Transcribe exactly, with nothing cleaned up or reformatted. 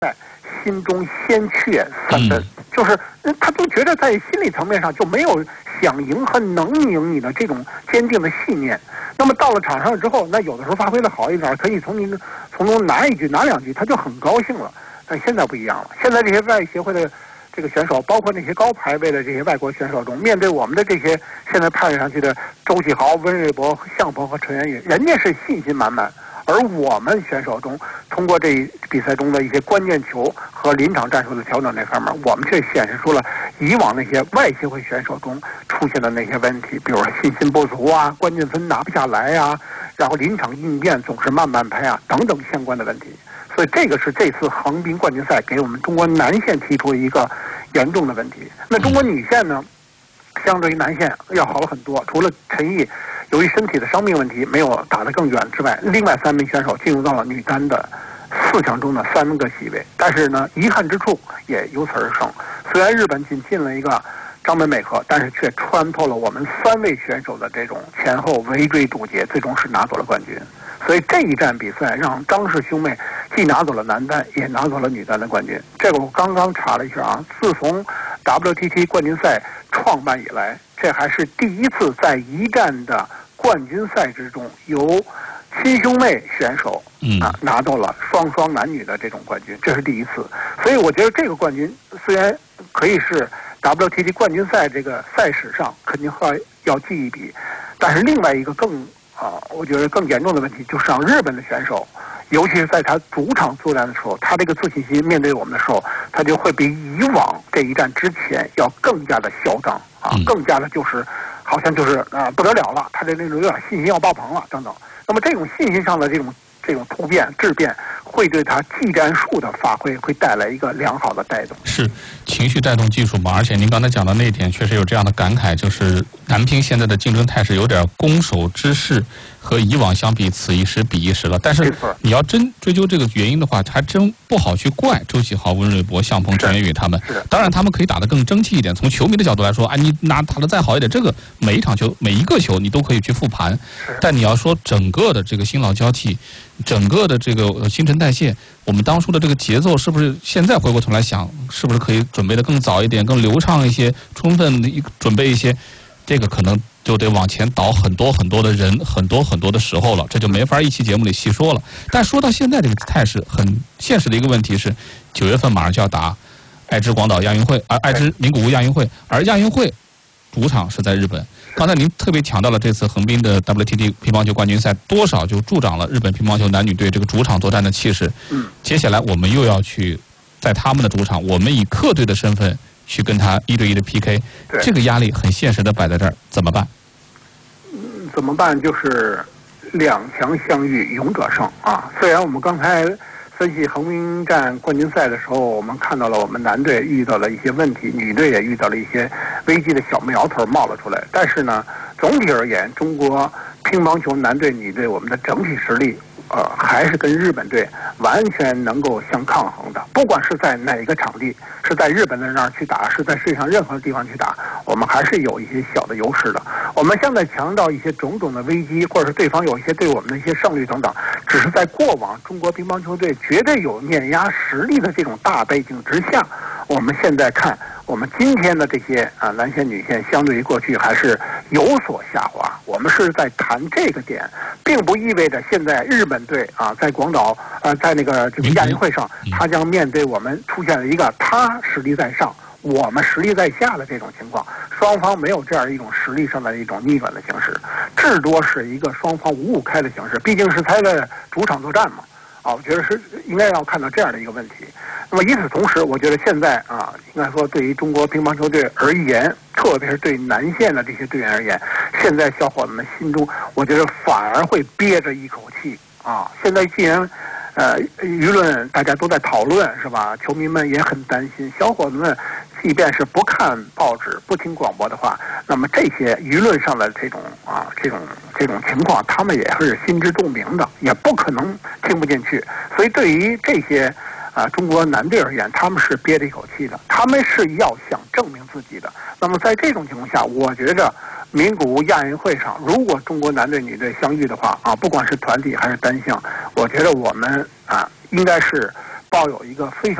在心中先确三的，就是他就觉得在心理层面上就没有想赢和能赢你的这种坚定的信念。那么到了场上之后，那有的时候发挥的好一点，可以从你从中拿一句拿两句，他就很高兴了。但现在不一样了，现在这些外协会的这个选手，包括那些高排位的这些外国选手中，面对我们的这些现在派上去的周启豪、温瑞博、向鹏和陈元宇，人家是信心满满。而我们选手中，通过这比赛中的一些关键球和临场战术的调整这方面，我们却显示出了以往那些外协会选手中出现的那些问题，比如说信心不足啊，关键分拿不下来啊，然后临场应变总是慢半拍啊，等等相关的问题。所以这个是这次横滨冠军赛给我们中国男线提出一个严重的问题。那中国女线呢，相对于男线要好了很多，除了陈毅由于身体的伤病问题没有打得更远之外，另外三名选手进入到了女单的四强中的三个席位。但是呢，遗憾之处也由此而生。虽然日本仅进了一个张本美和，但是却穿透了我们三位选手的这种前后围追堵截，最终是拿走了冠军。所以这一战比赛让张氏兄妹既拿走了男单，也拿走了女单的冠军。这个我刚刚查了一下啊，自从 W T T 冠军赛创办以来，这还是第一次在一战的冠军赛之中由亲兄妹选手啊拿到了双双男女的这种冠军，这是第一次。所以我觉得这个冠军虽然可以是 W T T 冠军赛这个赛史上肯定要要记一笔，但是另外一个更啊，我觉得更严重的问题就是让日本的选手，尤其是在他主场作战的时候，他这个自信心面对我们的时候，他就会比以往这一战之前要更加的嚣张啊，更加的就是好像就是啊不得了了，他的那种有点信心要爆棚了等等。那么这种信心上的这种这种突变质变，会对他技战术的发挥会带来一个良好的带动。 是情绪带动技术嘛？而且您刚才讲的那一点，确实有这样的感慨，就是男乒现在的竞争态势有点攻守之势和以往相比，此一时彼一时了。但是你要真追究这个原因的话，还真不好去怪周启豪、温瑞博、向鹏、陈元宇他们。当然，他们可以打得更争气一点。从球迷的角度来说，啊，你拿打得再好一点，这个每一场球、每一个球你都可以去复盘。但你要说整个的这个新老交替，整个的这个新陈代谢，我们当初的这个节奏是不是现在回过头来想，是不是可以准备得更早一点、更流畅一些、充分的准备一些？这个可能就得往前倒很多很多的人，很多很多的时候了，这就没法一期节目里细说了。但说到现在这个态势，很现实的一个问题是，九月份马上就要打爱知广岛亚运会，而爱知名古屋亚运会，而亚运会主场是在日本。刚才您特别强调了这次横滨的 W T T 乒乓球冠军赛，多少就助长了日本乒乓球男女队这个主场作战的气势。嗯，接下来我们又要去在他们的主场，我们以客队的身份去跟他一对一的 P K， 这个压力很现实的摆在这儿，怎么办？ 嗯，怎么办？就是两强相遇，勇者胜啊！虽然我们刚才分析横滨站冠军赛的时候，我们看到了我们男队遇到了一些问题，女队也遇到了一些危机的小苗头冒了出来。但是呢，总体而言，中国乒乓球男队、女队，我们的整体实力，呃，还是跟日本队完全能够相抗衡的。不管是在哪个场地，是在日本的那儿去打，是在世界上任何地方去打，我们还是有一些小的优势的。我们现在强调一些种种的危机，或者是对方有一些对我们的一些胜利等等，只是在过往中国乒乓球队绝对有碾压实力的这种大背景之下，我们现在看我们今天的这些啊男线女线相对于过去还是有所下滑。我们是在谈这个点，并不意味着现在日本队啊在广岛呃在那个这个亚运会上，他将面对我们出现了一个他实力在上，我们实力在下的这种情况，双方没有这样一种实力上的一种逆转的形式，至多是一个双方五五开的形式，毕竟是他的主场作战嘛。啊，我觉得是应该要看到这样的一个问题。那么与此同时，我觉得现在啊，应该说对于中国乒乓球队而言，特别是对南线的这些队员而言，现在小伙子们心中，我觉得反而会憋着一口气啊。现在既然呃舆论大家都在讨论，是吧？球迷们也很担心，小伙子们即便是不看报纸、不听广播的话，那么这些舆论上的这种啊这种这种情况，他们也是心知肚明的，也不可能听不进去。所以对于这些啊中国男队而言，他们是憋着一口气的，他们是要想证明自己的。那么在这种情况下，我觉着名古屋亚运会上，如果中国男队、女队相遇的话啊，不管是团体还是单项，我觉得我们啊应该是抱有一个非常